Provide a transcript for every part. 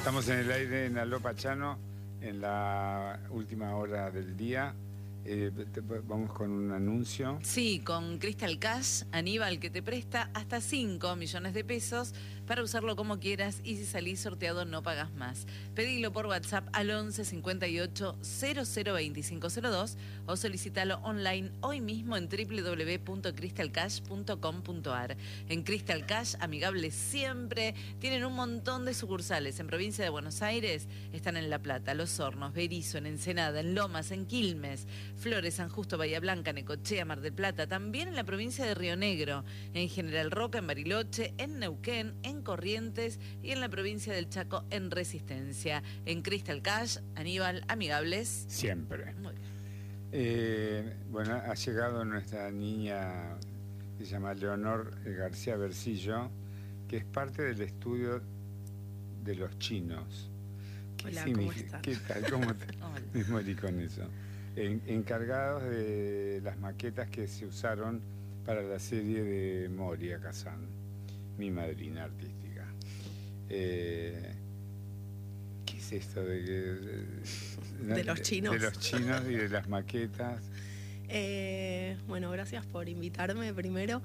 Estamos en el aire en Aló Pachano, en la última hora del día. Vamos con un anuncio. Sí, con Crystal Cash, Aníbal, que te presta hasta 5 millones de pesos para usarlo como quieras, y si salís sorteado no pagas más. Pedilo por WhatsApp al 11 58 00 2502 o solicítalo online hoy mismo en www.crystalcash.com.ar. En Crystal Cash, amigables siempre, tienen un montón de sucursales. En provincia de Buenos Aires están en La Plata, Los Hornos, Berisso, en Ensenada, en Lomas, en Quilmes, Flores, San Justo, Bahía Blanca, Necochea, Mar del Plata, también en la provincia de Río Negro, en General Roca, en Bariloche, en Neuquén, en Corrientes y en la provincia del Chaco, en Resistencia. En Crystal Cash, Aníbal, amigables Siempre. muy bien. Bueno, ha llegado nuestra niña que se llama Leonor García Bercillo, que es parte del estudio de los chinos. Hola, ¿cómo están? ¿Qué tal? ¿Cómo te me morí con eso? Encargados de las maquetas que se usaron para la serie de Moria Kazan, mi madrina artística. ¿Qué es esto de los chinos? De los chinos y de las maquetas. Bueno, gracias por invitarme primero.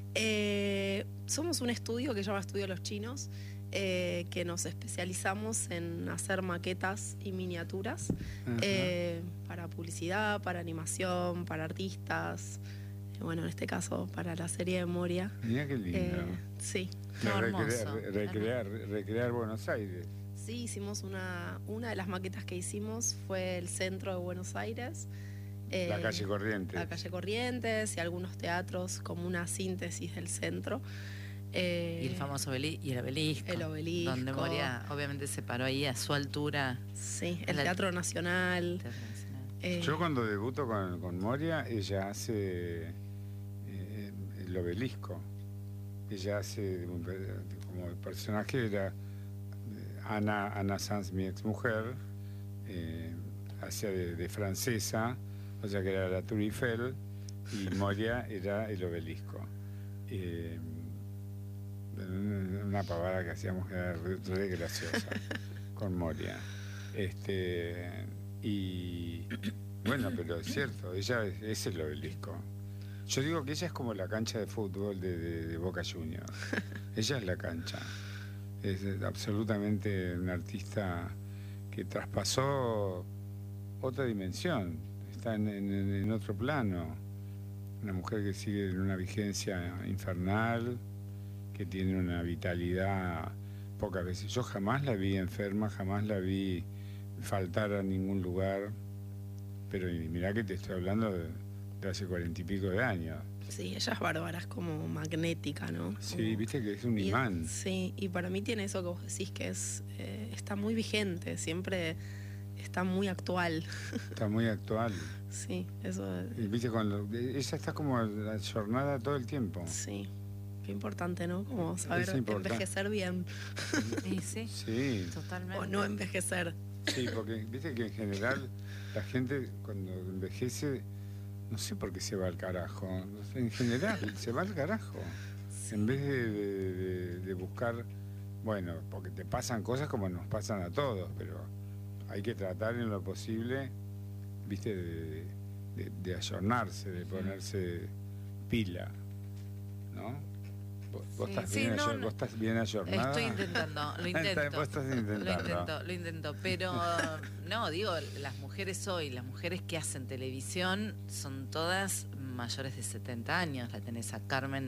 Somos un estudio que se llama Estudio Los Chinos, que nos especializamos en hacer maquetas y miniaturas para publicidad, para animación, para artistas. Bueno, en este caso para la serie de Moria. Mira qué lindo. Sí. No, hermoso. Recrear Buenos Aires. Sí, hicimos una de las maquetas que hicimos fue el centro de Buenos Aires. La calle Corrientes. La calle Corrientes y algunos teatros como una síntesis del centro. Y el famoso obelisco. El obelisco. Donde Moria obviamente se paró ahí a su altura. Sí, el Teatro Nacional. Yo cuando debuto con Moria, ella hace el obelisco. Ella hace, como el personaje era Ana Sanz, mi exmujer, hacía de francesa, o sea que era la Tour Eiffel, y Moria era el obelisco. Una pavada que hacíamos que era re graciosa con Moria. Y bueno, pero es cierto, ella es el obelisco. Yo digo que ella es como la cancha de fútbol de Boca Juniors. Ella es la cancha. Es absolutamente una artista que traspasó otra dimensión. Está en otro plano. Una mujer que sigue en una vigencia infernal, que tiene una vitalidad pocas veces. Yo jamás la vi enferma, jamás la vi faltar a ningún lugar. Pero mirá que te estoy hablando de hace 40 y pico de años. Sí, ella es bárbara, es como magnética, ¿no? Sí, como... viste que es un imán. Sí, y para mí tiene eso que vos decís, que está muy vigente, siempre está muy actual. Está muy actual. Sí, eso. Y viste, ella está como ayornada todo el tiempo. Sí, qué importante, ¿no? Como saber envejecer bien. Sí, sí, totalmente. O no envejecer. Sí, porque viste que en general la gente cuando envejece, no sé por qué se va al carajo. No sé, en general se va al carajo. Sí. En vez de buscar, bueno, porque te pasan cosas como nos pasan a todos, pero hay que tratar en lo posible, viste, de ayornarse, de ponerse pila, ¿no? ¿Vos estás bien ayornada? Estoy intentando, lo intento. Vos estás intentando. Lo intento, pero no, digo, las mujeres hoy, las mujeres que hacen televisión son todas mayores de 70 años. La tenés a Carmen,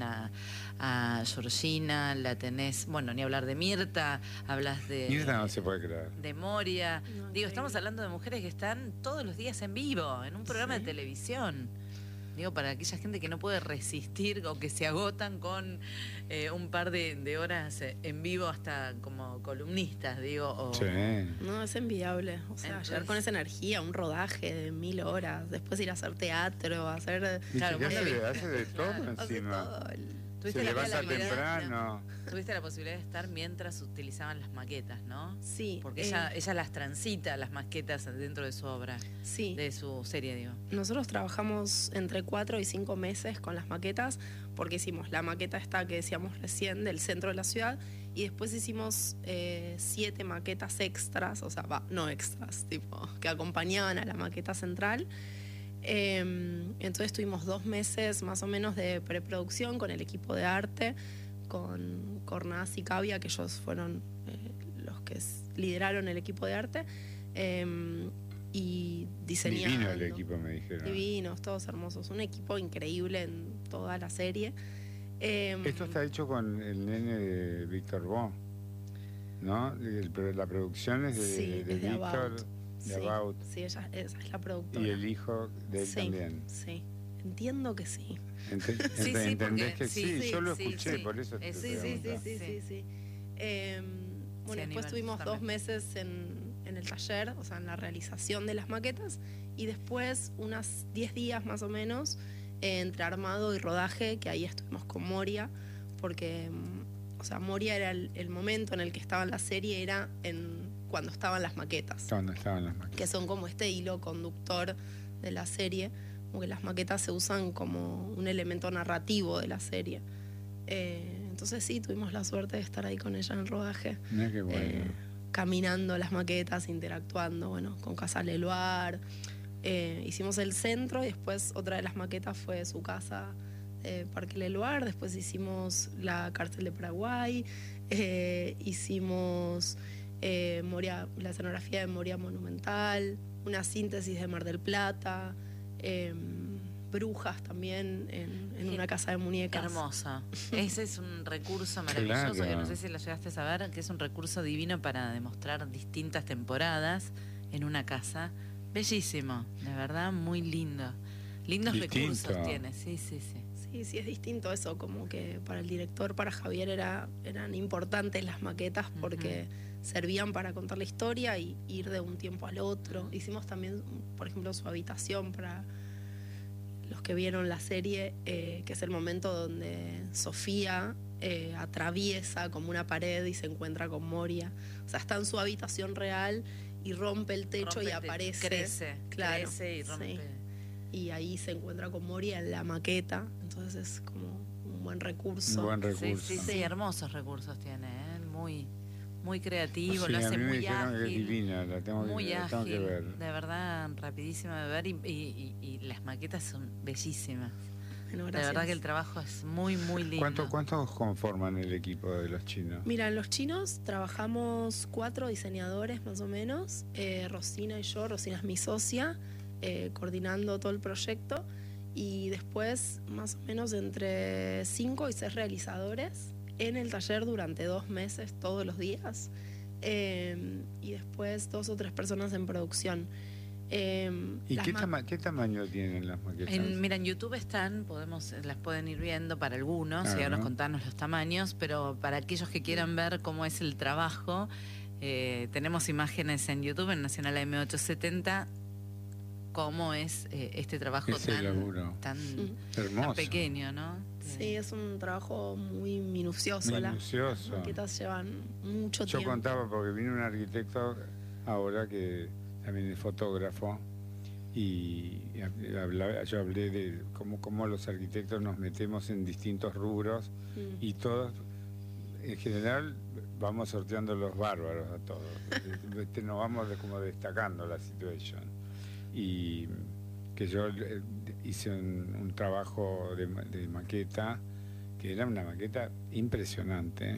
a Georgina, la tenés, bueno, ni hablar de Mirta, hablas de... Mirta no se puede creer. De Moria. No, digo, estamos hablando de mujeres que están todos los días en vivo, en un programa de televisión. Digo, para aquella gente que no puede resistir o que se agotan con un par de horas en vivo hasta como columnistas, digo. O... Sí. No, es enviable. O sea, llegar con esa energía, un rodaje de 1000 horas, después ir a hacer teatro, hacer... Claro, hace de todo encima. Se levanta temprano. Tuviste la posibilidad de estar mientras utilizaban las maquetas, ¿no? Sí. Porque ella las transita, las maquetas, dentro de su obra. Sí. De su serie, digo. Nosotros trabajamos entre 4 y 5 meses con las maquetas, porque hicimos la maqueta esta que decíamos recién del centro de la ciudad, Y después hicimos 7 maquetas extras, o sea, no extras, tipo, que acompañaban a la maqueta central. Entonces tuvimos 2 meses más o menos de preproducción con el equipo de arte, con Cornaz y Cavia, que ellos fueron los que lideraron el equipo de arte, y diseñando. Divino el equipo, me dijeron. Divinos, todos hermosos. Un equipo increíble en toda la serie. Esto está hecho con el nene de Víctor Bo, ¿no? La producción es de Víctor, de About. Sí, esa es la productora. Y el hijo de él también. Sí, entiendo que sí. ¿Entendés que sí? Yo lo escuché, por eso te pregunto. Sí. Bueno, después tuvimos 2 meses en el taller, o sea, en la realización de las maquetas, y después unas 10 días más o menos entre armado y rodaje, que ahí estuvimos con Moria, porque, o sea, Moria era el momento en el que estaba en la serie, era cuando estaban las maquetas. Cuando estaban las maquetas. Que son como este hilo conductor de la serie, como que las maquetas se usan como un elemento narrativo de la serie. Entonces sí, tuvimos la suerte de estar ahí con ella en el rodaje. Mira qué bueno. Caminando las maquetas, interactuando, bueno, con Casa Leluar. Hicimos el centro y después otra de las maquetas fue su casa, Parque Leluar. Después hicimos la cárcel de Paraguay. Hicimos la escenografía de Moria Monumental, una síntesis de Mar del Plata. Brujas también en una casa de muñecas. Hermosa. Ese es un recurso maravilloso, Claro. que no sé si lo llegaste a saber, que es un recurso divino para demostrar distintas temporadas en una casa. Bellísimo, de verdad, muy lindo. Lindos Distinto. recursos tiene, sí. Sí, es distinto eso, como que para el director, para Javier eran importantes las maquetas porque servían para contar la historia y ir de un tiempo al otro. Hicimos también, por ejemplo, su habitación para los que vieron la serie, que es el momento donde Sofía atraviesa como una pared y se encuentra con Moria. O sea, está en su habitación real y rompe el techo y aparece. Crece y rompe. Sí. Y ahí se encuentra con Moria en la maqueta. Entonces es como un buen recurso. Un buen recurso. Sí, hermosos recursos tiene, muy creativo, Sí, lo a hace mí me muy dijeron que es ágil. divina, la tengo que ver. De verdad, rapidísima de ver y las maquetas son bellísimas. Bueno, De gracias. verdad que el trabajo es muy lindo. ¿Cuántos conforman el equipo de los chinos? Mira, en los chinos trabajamos 4 diseñadores más o menos. Rosina y yo, Rosina es mi socia, coordinando todo el proyecto. Y después más o menos entre 5 y 6 realizadores en el taller durante 2 meses, todos los días. Y después 2 o 3 personas en producción. ¿Y qué tamaño tienen las maquetas? Mira, en YouTube las pueden ir viendo para algunos, y ahora contarnos los tamaños, pero para aquellos que quieran ver cómo es el trabajo, tenemos imágenes en YouTube, en Nacional AM870, cómo es este trabajo tan hermoso, pequeño, ¿no? Sí, es un trabajo muy minucioso. Las maquetas llevan mucho tiempo. Yo contaba porque vino un arquitecto ahora que también es fotógrafo y yo hablé de cómo los arquitectos nos metemos en distintos rubros y todos, en general, vamos sorteando los bárbaros a todos. Nos vamos como destacando la situación. Y que yo hice un trabajo de maqueta, que era una maqueta impresionante,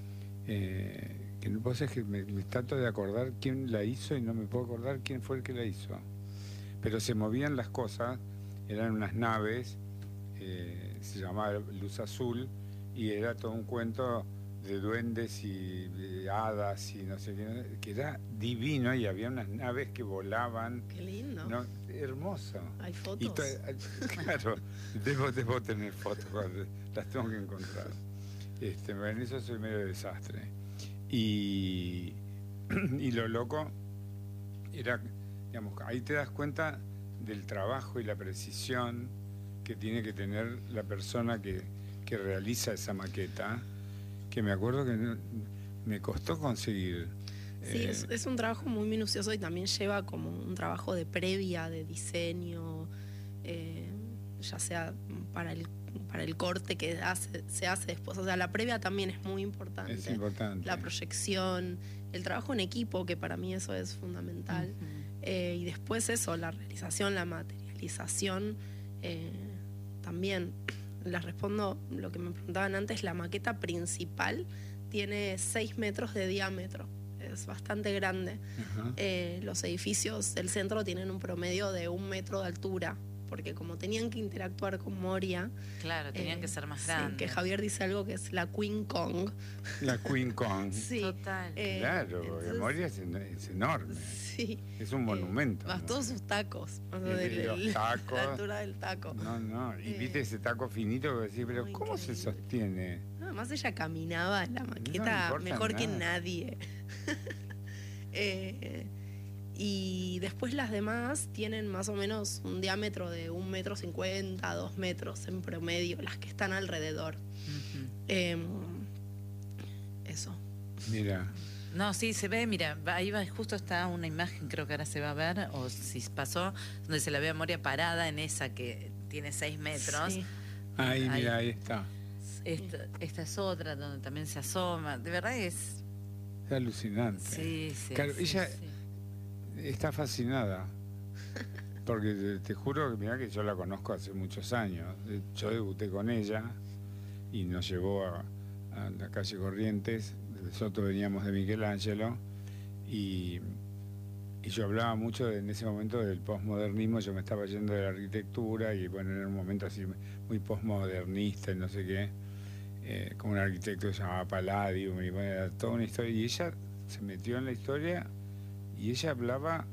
que no puedo ser que me trato de acordar quién la hizo y no me puedo acordar quién fue el que la hizo. Pero se movían las cosas, eran unas naves, se llamaba Luz Azul, y era todo un cuento de duendes y de hadas y no sé qué, que era divino, y había unas naves que volaban. Qué lindo. ¿No? Hermoso. Hay fotos. Claro, debo tener fotos, las tengo que encontrar. En eso soy medio desastre. Y lo loco era, digamos, ahí te das cuenta del trabajo y la precisión que tiene que tener la persona que realiza esa maqueta, que me acuerdo que me costó conseguir. Sí, es un trabajo muy minucioso y también lleva como un trabajo de previa, de diseño, ya sea para para el corte que se hace después. O sea, la previa también es muy importante. Es importante. La proyección, el trabajo en equipo, que para mí eso es fundamental. Y después eso, la realización, la materialización, también. Les respondo lo que me preguntaban antes, la maqueta principal tiene 6 metros de diámetro, es bastante grande. Los edificios del centro tienen un promedio de 1 metro de altura, porque como tenían que interactuar con Moria... Claro, tenían que ser más grandes. Sí, que Javier dice algo que es la Queen Kong. La Queen Kong. Sí. Total. Claro, porque Moria es enorme. Sí. Es un monumento. Más ¿no? todos sus tacos. Más Los tacos. La altura del taco. No. Y viste ese taco finito que decís, pero muy ¿cómo se increíble. sostiene? Además ella caminaba en la maqueta importa mejor que nada. nadie. Y después las demás tienen más o menos un diámetro de 1,50 m, 2 metros en promedio, las que están alrededor. Eso. Mira. No, sí, se ve, mira, ahí va, justo está una imagen, creo que ahora se va a ver, o si pasó, donde se la ve a Moria parada en esa que tiene 6 metros. Sí. Ahí, mira, ahí está. Esta es otra donde también se asoma. De verdad es... Es alucinante. Sí. Claro, sí, ella sí. está fascinada. Porque te juro que mira que yo la conozco hace muchos años. Yo debuté con ella y nos llevó a la calle Corrientes. Nosotros veníamos de Michelangelo y yo hablaba mucho en ese momento del posmodernismo. Yo me estaba yendo de la arquitectura y bueno, era un momento así muy posmodernista y no sé qué. Como un arquitecto que se llamaba Palladium y bueno, era toda una historia. Y ella se metió en la historia y ella hablaba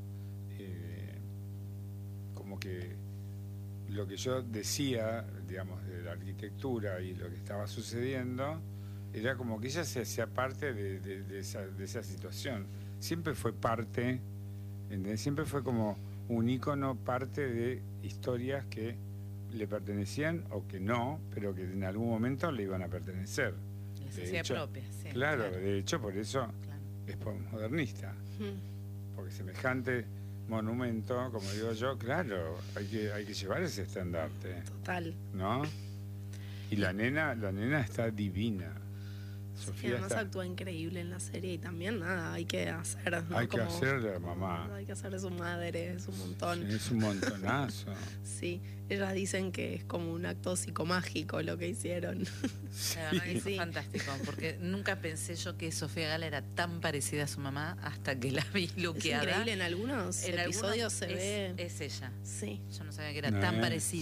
como que lo que yo decía, digamos, de la arquitectura y lo que estaba sucediendo, era como que ella se hacía parte de esa situación. Siempre fue parte, ¿entendés? Siempre fue como un ícono, parte de historias que le pertenecían o que no, pero que en algún momento le iban a pertenecer. Les De hacía hecho, propia, sí. Claro, de hecho, por eso Claro. es postmodernista. Porque semejante monumento, como digo yo, claro, hay que llevar ese estandarte, Total. ¿no? Y la nena está divina. Y Sofía además está... actúa increíble en la serie y también nada, hay que hacer, ¿no? Hay que hacer de mamá. Hay que hacer de su madre, es un montón. Sí, es un montonazo. Sí, ellas dicen que es como un acto psicomágico lo que hicieron. La verdad que Sí. fue fantástico, porque nunca pensé yo que Sofía Gala era tan parecida a su mamá hasta que la vi Es luqueada. increíble, en algunos En algunos episodios se ve. es ella. Sí. Yo no sabía que era No, tan parecida.